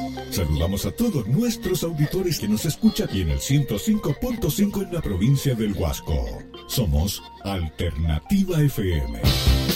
Saludamos a todos nuestros auditores que nos escuchan aquí en el 105.5 en la provincia del Huasco. Somos Alternativa FM.